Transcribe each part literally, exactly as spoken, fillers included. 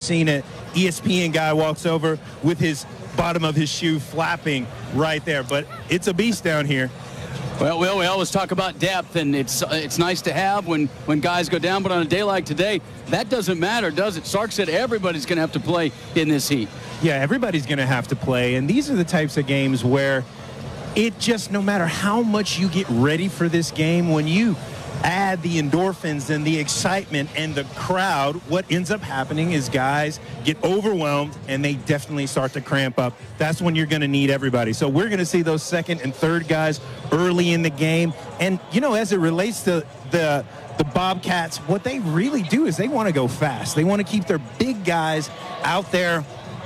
seen it. E S P N guy walks over with his bottom of his shoe flapping right there. But it's a beast down here. Well, Will, we always talk about depth, and it's uh, it's nice to have when, when guys go down. But on a day like today, that doesn't matter, does it? Sark said everybody's going to have to play in this heat. Yeah, everybody's going to have to play. And these are the types of games where it just, no matter how much you get ready for this game, when you add the endorphins and the excitement and the crowd, what ends up happening is guys get overwhelmed and they definitely start to cramp up. That's when you're going to need everybody. So we're going to see those second and third guys early in the game. And, you know, as it relates to the the Bobcats, what they really do is they want to go fast. They want to keep their big guys out there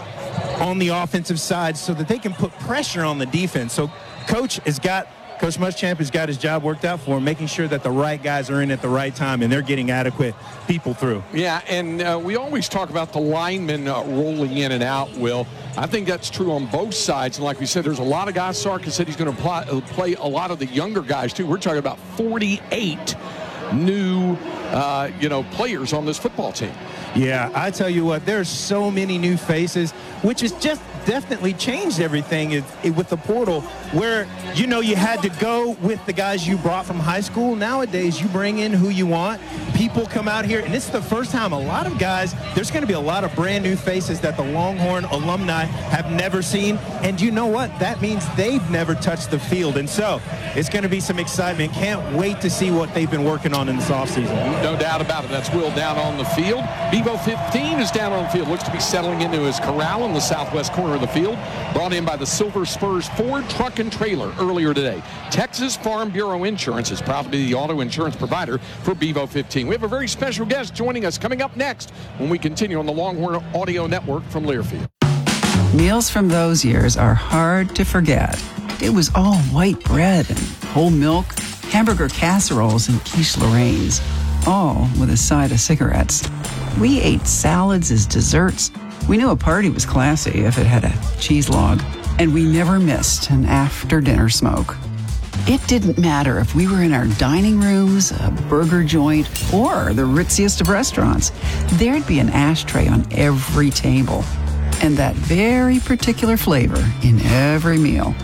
on the offensive side so that they can put pressure on the defense. So Coach has got Coach Muschamp has got his job worked out for him, making sure that the right guys are in at the right time and they're getting adequate people through. Yeah, and uh, we always talk about the linemen uh, rolling in and out, Will. I think that's true on both sides. And like we said, there's a lot of guys. Sark has said he's going to play, uh, play a lot of the younger guys, too. We're talking about forty-eight new, uh, you know, players on this football team. Yeah, I tell you what, there's so many new faces, which has just definitely changed everything it, it, with the portal, where, you know, you had to go with the guys you brought from high school. Nowadays, you bring in who you want. People come out here, and it's the first time a lot of guys, there's going to be a lot of brand new faces that the Longhorn alumni have never seen. And you know what? That means they've never touched the field. And so it's going to be some excitement. Can't wait to see what they've been working on in this offseason. No doubt about it. That's Will down on the field. Bevo fifteen is down on the field. Looks to be settling into his corral in the southwest corner of the field. Brought in by the Silver Spurs Ford Truck and Trailer earlier today. Texas Farm Bureau Insurance is proud to be the auto insurance provider for Bevo fifteen. We have a very special guest joining us coming up next when we continue on the Longhorn Audio Network from Learfield. Meals from those years are hard to forget. It was all white bread and whole milk, hamburger casseroles and quiche Lorraine's, all with a side of cigarettes. We ate salads as desserts. We knew a party was classy if it had a cheese log, and we never missed an after-dinner smoke. It didn't matter if we were in our dining rooms, a burger joint, or the ritziest of restaurants. There'd be an ashtray on every table, and that very particular flavor in every meal.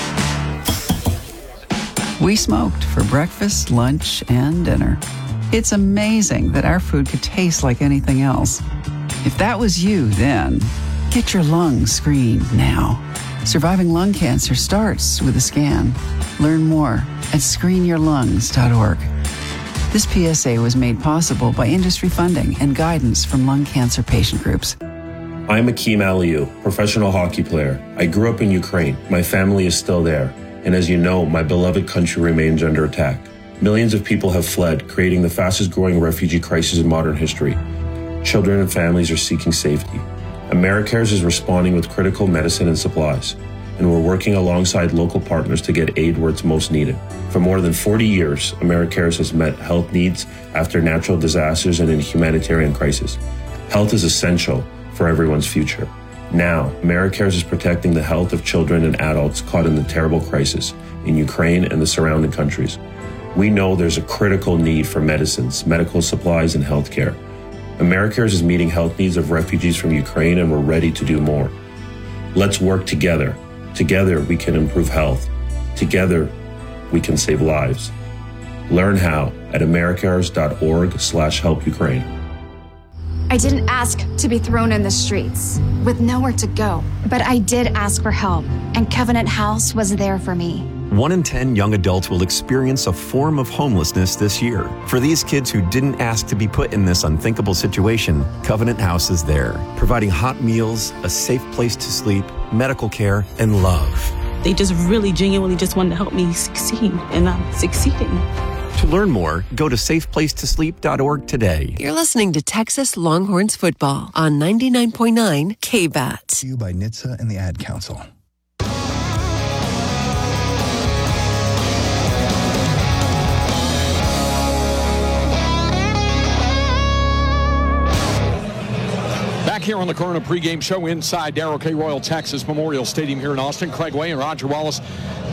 We smoked for breakfast, lunch, and dinner. It's amazing that our food could taste like anything else. If that was you then, get your lungs screened now. Surviving lung cancer starts with a scan. Learn more at screen your lungs dot org. This P S A was made possible by industry funding and guidance from lung cancer patient groups. I'm Akeem Aliou, professional hockey player. I grew up in Ukraine. My family is still there. And as you know, my beloved country remains under attack. Millions of people have fled, creating the fastest growing refugee crisis in modern history. Children and families are seeking safety. AmeriCares is responding with critical medicine and supplies, and we're working alongside local partners to get aid where it's most needed. For more than forty years, AmeriCares has met health needs after natural disasters and in humanitarian crisis. Health is essential for everyone's future. Now, AmeriCares is protecting the health of children and adults caught in the terrible crisis in Ukraine and the surrounding countries. We know there's a critical need for medicines, medical supplies, and healthcare. AmeriCares is meeting health needs of refugees from Ukraine, and we're ready to do more. Let's work together. Together, we can improve health. Together, we can save lives. Learn how at americares.org slash help Ukraine. I didn't ask to be thrown in the streets with nowhere to go, but I did ask for help, and Covenant House was there for me. One in ten young adults will experience a form of homelessness this year. For these kids who didn't ask to be put in this unthinkable situation, Covenant House is there, providing hot meals, a safe place to sleep, medical care, and love. They just really genuinely just wanted to help me succeed, and I'm succeeding. To learn more, go to safe place to sleep dot org today. You're listening to Texas Longhorns football on ninety-nine point nine K B A T. To you by N H T S A and the Ad Council. Back here on the Corona pregame show inside Darrell K. Royal Texas Memorial Stadium here in Austin. Craig Way and Roger Wallace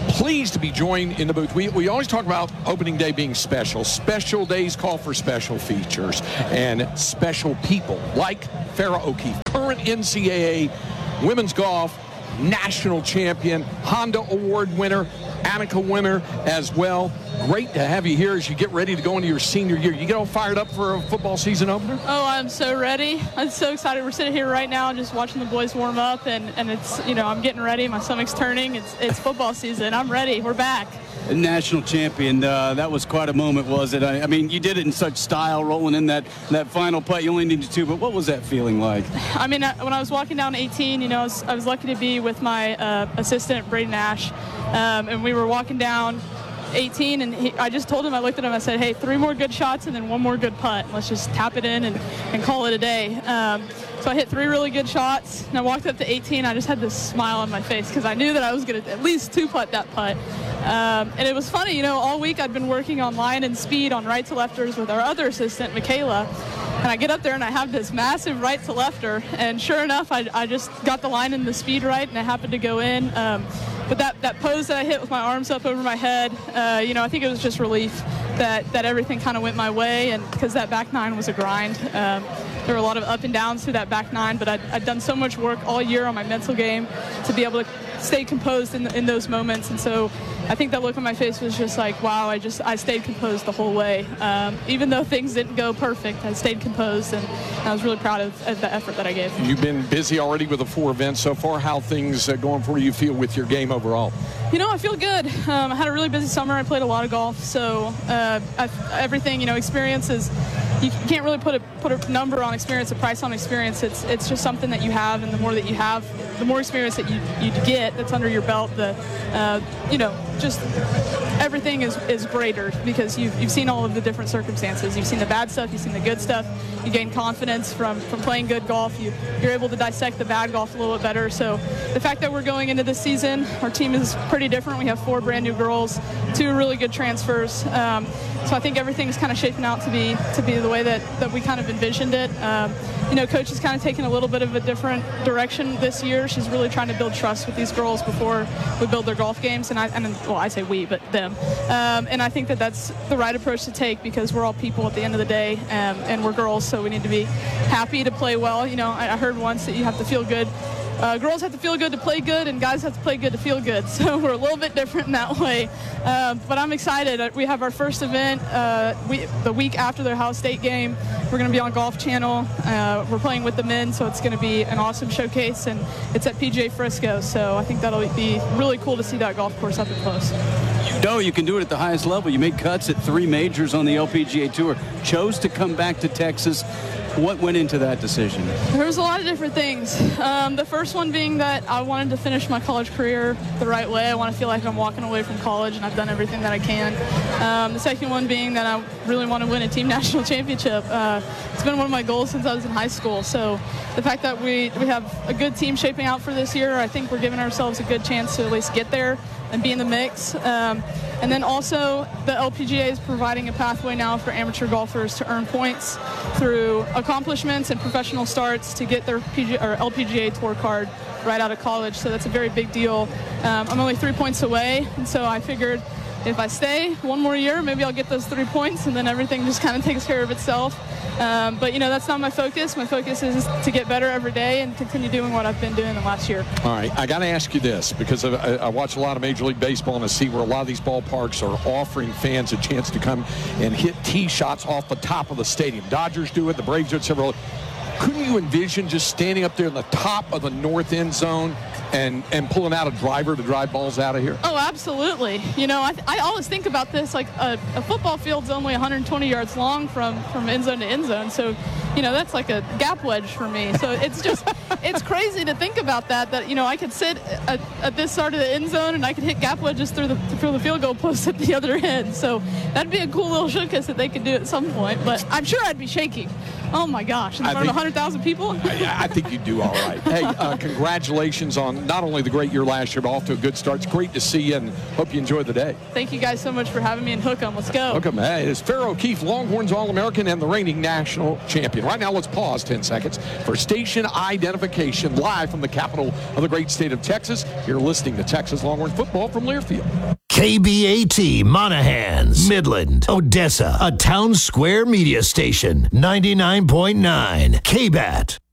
Pleased to be joined in the booth. We, we always talk about opening day being special. Special days call for special features and special people like Farrah O'Keefe, current N C double A women's golf national champion, Honda Award winner, Annika winner as well. Great to have you here as you get ready to go into your senior year. You get all fired up for a football season opener? Oh, I'm so ready. I'm so excited. We're sitting here right now just watching the boys warm up, and, and it's, you know, I'm getting ready. My stomach's turning. It's, it's football season. I'm ready. We're back. National champion, uh, that was quite a moment, was it? I, I mean, you did it in such style, rolling in that, that final putt. You only needed two, but what was that feeling like? I mean, when I was walking down eighteen, you know, I was, I was lucky to be with my uh, assistant, Brady Nash, um, and we were walking down eighteen, and he, I just told him, I looked at him, I said, hey, three more good shots and then one more good putt. Let's just tap it in and, and call it a day. Um, so I hit three really good shots, and I walked up to eighteen. I just had this smile on my face because I knew that I was going to at least two-putt that putt. Um, and it was funny, you know, all week I'd been working on line and speed on right to lefters with our other assistant, Michaela. And I get up there and I have this massive right to lefter, and sure enough, I, I just got the line and the speed right, and it happened to go in. Um, but that, that pose that I hit with my arms up over my head, uh, you know, I think it was just relief that, that everything kind of went my way, and because that back nine was a grind. Um, there were a lot of up and downs through that back nine, but I'd, I'd done so much work all year on my mental game to be able to stay composed in, in those moments. And so I think that look on my face was just like, wow, I just I stayed composed the whole way. Um, even though things didn't go perfect, I stayed composed, and I was really proud of, of the effort that I gave. You've been busy already with the four events so far. How things uh, going for you feel with your game overall? You know, I feel good. Um, I had a really busy summer. I played a lot of golf, so uh, I've, everything, you know, experience is, you can't really put a put a number on experience, a price on experience. It's it's just something that you have, and the more that you have, the more experience that you, you get that's under your belt, the uh, you know, just everything is, is greater because you've, you've seen all of the different circumstances. You've seen the bad stuff, you've seen the good stuff. You gain confidence from, from playing good golf. You, you're able to dissect the bad golf a little bit better. So the fact that we're going into this season, our team is pretty different. We have four brand new girls, two really good transfers. Um, so I think everything's kind of shaping out to be to be the way that, that we kind of envisioned it. Um, you know, Coach has kind of taken a little bit of a different direction this year. She's really trying to build trust with these girls before we build their golf games. And I, and well, I say we, but them. Um, and I think that that's the right approach to take because we're all people at the end of the day, um, and we're girls, so we need to be happy to play well. You know, I, I heard once that you have to feel good. Uh, girls have to feel good to play good, and guys have to play good to feel good. So we're a little bit different in that way. Uh, but I'm excited. We have our first event uh, we, the week after their Ohio State game. We're going to be on Golf Channel. Uh, we're playing with the men, so it's going to be an awesome showcase, and it's at P G A Frisco. So I think that'll be really cool to see that golf course up and close. You know you can do it at the highest level. You made cuts at three majors on the L P G A Tour. Chose to come back to Texas. What went into that decision? There was a lot of different things. Um, the first one being that I wanted to finish my college career the right way. I want to feel like I'm walking away from college and I've done everything that I can. Um, the second one being that I really want to win a team national championship. Uh, it's been one of my goals since I was in high school. So the fact that we, we have a good team shaping out for this year, I think we're giving ourselves a good chance to at least get there and be in the mix. Um, and then also the L P G A is providing a pathway now for amateur golfers to earn points through accomplishments and professional starts to get their P G A, or L P G A Tour card right out of college. So that's a very big deal. Um, I'm only three points away, and so I figured if I stay one more year, maybe I'll get those three points, and then everything just kind of takes care of itself. Um, but, you know, that's not my focus. My focus is to get better every day and continue doing what I've been doing the last year. All right, I got to ask you this, because I, I watch a lot of Major League Baseball and I see where a lot of these ballparks are offering fans a chance to come and hit tee shots off the top of the stadium. Dodgers do it, the Braves do it several. Couldn't you envision just standing up there in the top of the north end zone and, and pulling out a driver to drive balls out of here? Oh, absolutely. You know, I, I always think about this, like a, a football field's only one hundred twenty yards long from, from end zone to end zone. So, you know, that's like a gap wedge for me. So it's just, it's crazy to think about that, that, you know, I could sit at, at this side of the end zone and I could hit gap wedges through the, through the field goal post at the other end. So that'd be a cool little showcase that they could do at some point. But I'm sure I'd be shaking. Oh, my gosh. In I front think- of one hundred thousand people? I, I think you do all right. Hey, uh, congratulations on not only the great year last year, but off to a good start. It's great to see you, and hope you enjoy the day. Thank you guys so much for having me in Hook 'em. Let's go. Welcome. Hey, it's Farrah O'Keefe, Longhorns All-American and the reigning national champion. Right now, let's pause ten seconds for station identification live from the capital of the great state of Texas. You're listening to Texas Longhorn football from Learfield. K B A T Monahans, Midland, Odessa, a town square media station, ninety-nine point nine K B A T.